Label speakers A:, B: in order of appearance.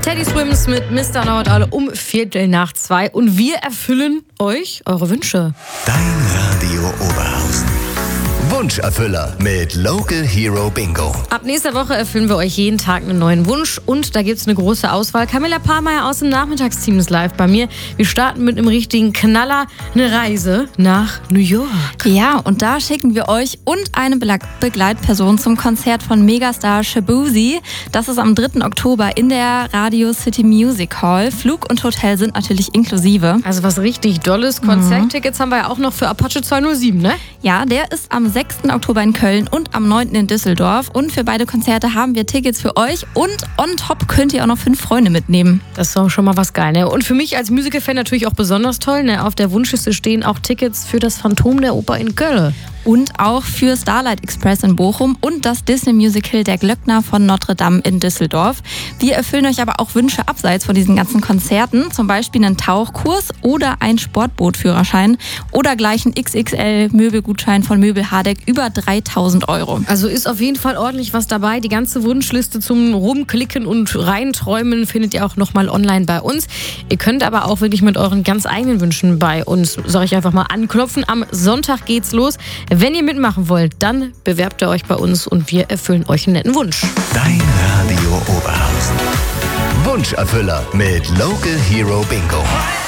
A: Teddy Swims mit Mr. Know-it-all um 2:15 und wir erfüllen euch eure Wünsche.
B: Dein Radio Oberhausen. Wunscherfüller mit Local Hero Bingo.
A: Ab nächster Woche erfüllen wir euch jeden Tag einen neuen Wunsch und da gibt es eine große Auswahl. Camilla Pahlmeier aus dem Nachmittagsteam ist live bei mir. Wir starten mit einem richtigen Knaller, eine Reise nach New York.
C: Ja, und da schicken wir euch und eine Begleitperson zum Konzert von Megastar Shaboozey. Das ist am 3. Oktober in der Radio City Music Hall. Flug und Hotel sind natürlich inklusive.
A: Also was richtig Dolles. Konzerttickets haben wir ja auch noch für Apache 207, ne?
C: Ja, der ist am 6. Oktober in Köln und am 9. in Düsseldorf. Und für beide Konzerte haben wir Tickets für euch und on top könnt ihr auch noch 5 Freunde mitnehmen.
A: Das ist auch schon mal was geil, ne? Und für mich als Musical-Fan natürlich auch besonders toll, ne? Auf der Wunschliste stehen auch Tickets für das Phantom der Oper in Köln.
C: Und auch für Starlight Express in Bochum und das Disney-Musical Der Glöckner von Notre Dame in Düsseldorf. Wir erfüllen euch aber auch Wünsche abseits von diesen ganzen Konzerten, zum Beispiel einen Tauchkurs oder einen Sportbootführerschein oder gleich einen XXL-Möbelgutschein von Möbel Hardeck über 3.000 €.
A: Also ist auf jeden Fall ordentlich was dabei. Die ganze Wunschliste zum Rumklicken und reinträumen findet ihr auch nochmal online bei uns. Ihr könnt aber auch wirklich mit euren ganz eigenen Wünschen bei uns, sag ich einfach mal, anklopfen. Am Sonntag geht's los. Wenn ihr mitmachen wollt, dann bewerbt ihr euch bei uns und wir erfüllen euch einen netten Wunsch.
B: Dein Radio Oberhausen. Wunscherfüller mit Local Hero Bingo.